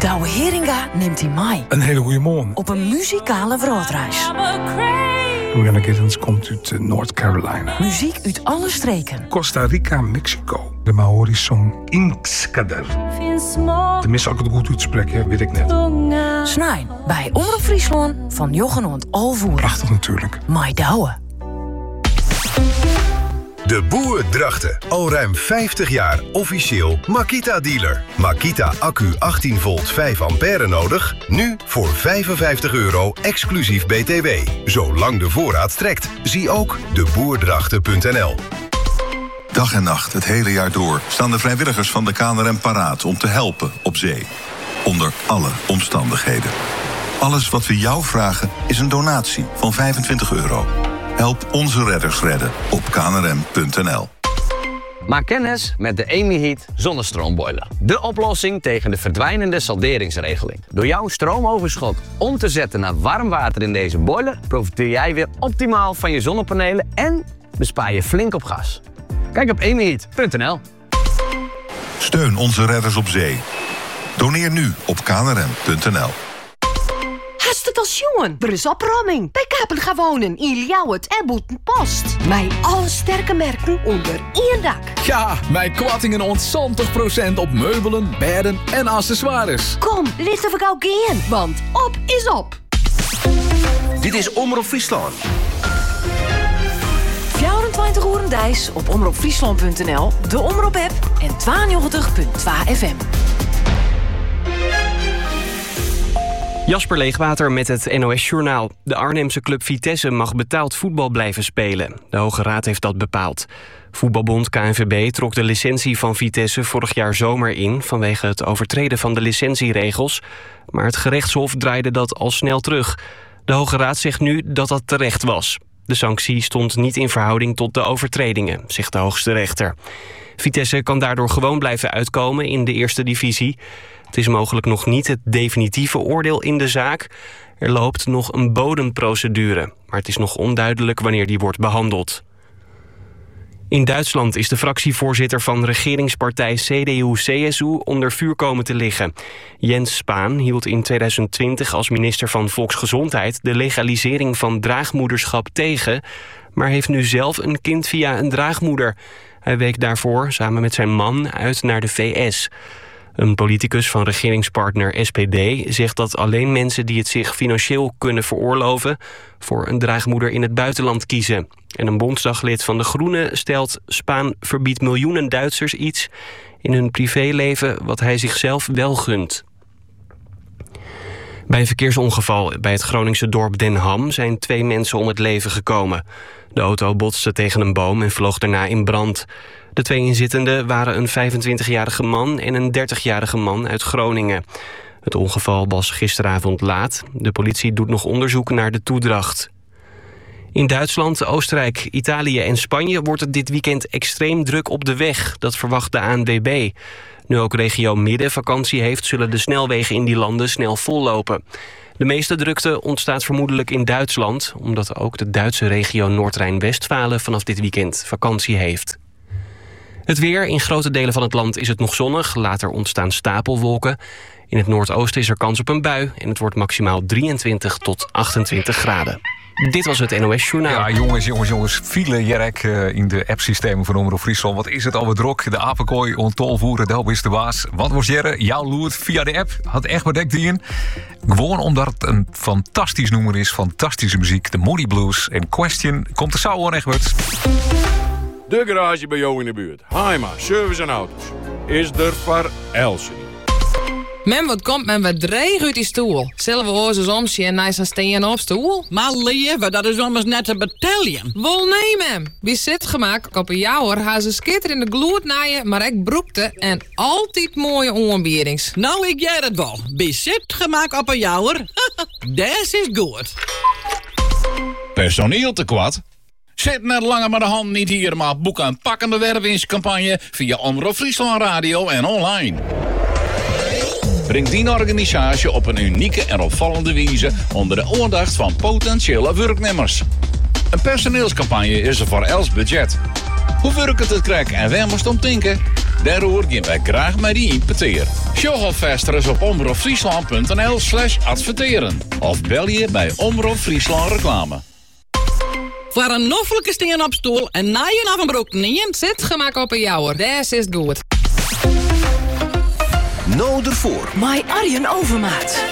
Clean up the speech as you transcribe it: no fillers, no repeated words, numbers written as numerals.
Douwe Heringa neemt hij mee. Een hele goede morgen. Op een muzikale wereldreis. Rihanna Giddens komt uit North Carolina. Muziek uit alle streken. Costa Rica, Mexico. De Maori-song Inkskader. Tenminste, als ik het goed uitspreek, weet ik net. Snij bij Omroep Friesland van Jochenoord Alvoer. Prachtig natuurlijk. Mai Douwe. De Boer Drachten. Al ruim 50 jaar officieel Makita-dealer. Makita accu 18 volt 5 ampère nodig. Nu voor €55 exclusief BTW. Zolang de voorraad strekt. Zie ook deboerdrachten.nl. Dag en nacht, het hele jaar door, staan de vrijwilligers van de KNRM paraat om te helpen op zee. Onder alle omstandigheden. Alles wat we jou vragen is een donatie van €25. Help onze redders redden op knrm.nl. Maak kennis met de Emi-Heat zonnestroomboiler. De oplossing tegen de verdwijnende salderingsregeling. Door jouw stroomoverschot om te zetten naar warm water in deze boiler profiteer jij weer optimaal van je zonnepanelen en bespaar je flink op gas. Kijk op emiheat.nl. Steun onze redders op zee. Doneer nu op knrm.nl. Hast het als jongen? Er is opruiming. Bij Kapel gaan wonen in Ljouwert en Boetenpost. Met alle sterke merken onder één dak. Ja, mijn kwattingen ontzontig % op meubelen, bedden en accessoires. Kom, licht even gauw gaan, want op is op. Dit is Omroep Friesland. 24 uur Dijs op omroepfriesland.nl, de Omroep-app en 92.2 FM. Jasper Leegwater met het NOS-journaal. De Arnhemse club Vitesse mag betaald voetbal blijven spelen. De Hoge Raad heeft dat bepaald. Voetbalbond KNVB trok de licentie van Vitesse vorig jaar zomer in vanwege het overtreden van de licentieregels. Maar het gerechtshof draaide dat al snel terug. De Hoge Raad zegt nu dat dat terecht was. De sanctie stond niet in verhouding tot de overtredingen, zegt de hoogste rechter. Vitesse kan daardoor gewoon blijven uitkomen in de eerste divisie. Het is mogelijk nog niet het definitieve oordeel in de zaak. Er loopt nog een bodemprocedure, maar het is nog onduidelijk wanneer die wordt behandeld. In Duitsland is de fractievoorzitter van regeringspartij CDU-CSU onder vuur komen te liggen. Jens Spahn hield in 2020 als minister van Volksgezondheid de legalisering van draagmoederschap tegen, maar heeft nu zelf een kind via een draagmoeder. Hij week daarvoor samen met zijn man uit naar de VS. Een politicus van regeringspartner SPD zegt dat alleen mensen die het zich financieel kunnen veroorloven voor een draagmoeder in het buitenland kiezen. En een bondsdaglid van de Groenen stelt: Spahn verbiedt miljoenen Duitsers iets in hun privéleven wat hij zichzelf wel gunt. Bij een verkeersongeval bij het Groningse dorp Den Ham zijn 2 mensen om het leven gekomen. De auto botste tegen een boom en vloog daarna in brand. De 2 inzittenden waren een 25-jarige man en een 30-jarige man uit Groningen. Het ongeval was gisteravond laat. De politie doet nog onderzoek naar de toedracht. In Duitsland, Oostenrijk, Italië en Spanje wordt het dit weekend extreem druk op de weg. Dat verwacht de ANWB. Nu ook regio Midden vakantie heeft, zullen de snelwegen in die landen snel vollopen. De meeste drukte ontstaat vermoedelijk in Duitsland, omdat ook de Duitse regio Noord-Rijn-Westfalen vanaf dit weekend vakantie heeft. Het weer. In grote delen van het land is het nog zonnig. Later ontstaan stapelwolken. In het noordoosten is er kans op een bui. En het wordt maximaal 23 tot 28 graden. Dit was het NOS-journaal. Ja, jongens. File Jerk in de appsystemen van Omroep Friesland. Wat is het alweer druk? De apenkooi, ontolvoeren, Delp is de baas. Wat was Jerre? Jouw loert via de app. Had echt bedekt in. Gewoon omdat het een fantastisch nummer is. Fantastische muziek. De Moody Blues. En Question komt er zo aan, Egberts. De garage bij jou in de buurt. Haima, service en auto's. Is er voor Elsie. Men, wat komt men wat dreig uit die stoel? Zullen we oorzaak omzien en nice staan op stoel? Maar lieve, dat is immers net een battalion. Wel nee, mem. Wie zit gemaakt op een jouwer, haar ze schitterende gloed naaien, maar ik broekte en altijd mooie aanbiedings. Nou, ik jij het wel. Bezit gemaakt op een jouwer. Des is goed. Personeel tekort? Zet net langer maar de hand niet hier, maar boek een pakkende wervingscampagne via Omroep Friesland Radio en online. Breng die organisatie op een unieke en opvallende wijze onder de aandacht van potentiële werknemers. Een personeelscampagne is er voor els budget. Hoe werkt het krijg en waar moest om denken? Daarover gaan wij graag met die importeer. Sjog alvast eens op omroepfriesland.nl/adverteren. Of bel je bij Omroep Friesland Reclame. Voor een noffelijke steen op stoel en naaien af een broek niet. Zit gemak op een jouwer, des is goed. Nou ervoor. My Arjen Overmaat.